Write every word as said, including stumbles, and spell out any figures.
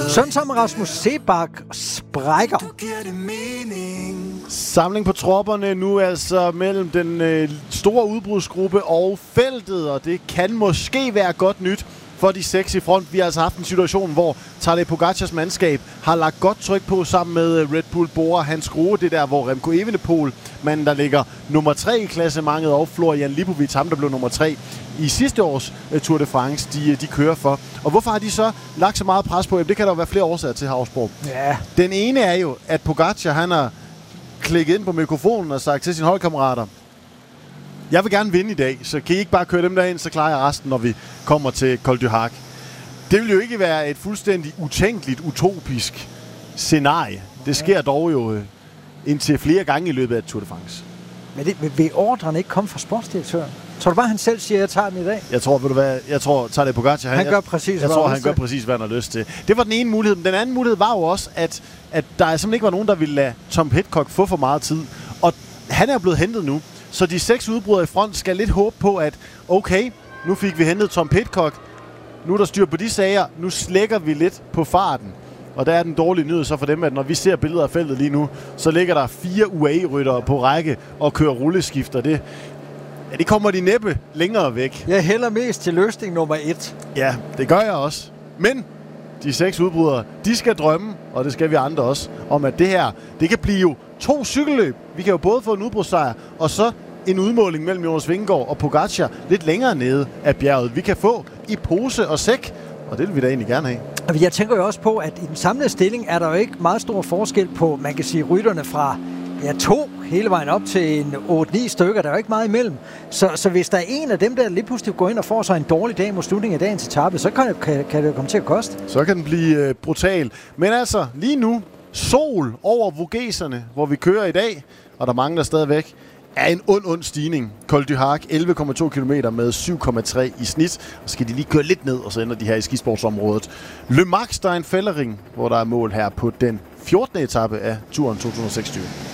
Sådan som Rasmus Seebach sprækker. Samling på tropperne nu altså mellem den øh, store udbrudsgruppe og feltet, og det kan måske være godt nyt for de seks i front. Vi har altså haft en situation, hvor Tadej Pogacars mandskab har lagt godt tryk på sammen med Red Bull Bora, Hans Grohe, det der, hvor Remco Evenepoel, manden der ligger nummer tre i klassementet, og Florian Lipovic, ham der blev nummer tre i sidste års uh, Tour de France, de, de kører for. Og hvorfor har de så lagt så meget pres på? Jamen, det kan der jo være flere årsager til, Havsborg. Ja. Den ene er jo, at Pogacar, han har klikket ind på mikrofonen og sagt til sine holdkammerater, jeg vil gerne vinde i dag, så kan I ikke bare køre dem derind, så klarer jeg resten, når vi kommer til Col du Hac. Det vil jo ikke være et fuldstændig utænkeligt, utopisk scenarie. Det sker dog jo øh, indtil flere gange i løbet af Tour de France. Men det, vil ordren ikke komme fra sportsdirektøren? Tror du bare, han selv siger, at jeg tager den i dag? Jeg tror, ved du hvad, jeg tror, Tadej Pogacar, han, han gør jeg, præcis, jeg tror, han gør præcis, hvad han har lyst til. Det var den ene mulighed. Den anden mulighed var jo også, at, at der simpelthen ikke var nogen, der ville lade Tom Pidcock få for meget tid. Og han er blevet hentet nu. Så de seks udbrydere i front skal lidt håbe på, at okay, nu fik vi hentet Tom Pidcock. Nu er der styr på de sager. Nu slækker vi lidt på farten. Og der er den dårlige nyhed så for dem, at når vi ser billeder af feltet lige nu, så ligger der fire U A E-ryttere på række og kører rulleskifter. Det, ja, det kommer de næppe længere væk. Jeg hælder mest til løsning nummer et. Ja, det gør jeg også. Men de seks udbrydere, de skal drømme, og det skal vi andre også, om at det her, det kan blive jo to cykelløb. Vi kan jo både få en udbrudssejr, og så en udmåling mellem Jonas Vingegaard og Pogacar lidt længere nede af bjerget. Vi kan få i pose og sæk, og det vil vi da egentlig gerne have. Jeg tænker jo også på, at i den samlede stilling er der jo ikke meget stor forskel på, man kan sige, rytterne fra ja, to hele vejen op til en otte ni stykker. Der er jo ikke meget imellem. Så, så hvis der er en af dem, der lige pludselig går ind og får sig en dårlig dag mod slutningen af dagens etape, så kan, kan, kan det komme til at koste. Så kan den blive øh, brutal. Men altså, lige nu, sol over Vogeserne, hvor vi kører i dag, og der mangler stadigvæk, er en ond, ond stigning. Col du Hac, elleve komma to kilometer med syv komma tre i snit. Og så skal de lige køre lidt ned, og så ender de her i skisportsområdet. Le Max, der er en fællering, hvor der er mål her på den fjortende etape af turen to tusind og seksogtyve.